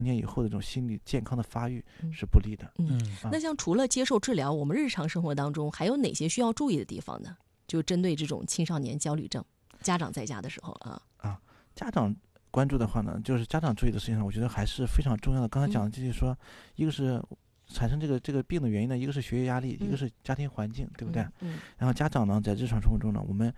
年以后的这种心理健康的发育是不利的。 那像除了接受治疗，我们日常生活当中还有哪些需要注意的地方呢？就针对这种青少年焦虑症，家长在家的时候家长关注的话呢，就是家长注意的事情上，我觉得还是非常重要的。刚才讲的就是说，一个是产生这个病的原因呢，一个是学业压力，一个是家庭环境，对不对？然后家长呢，在日常生活中呢，我们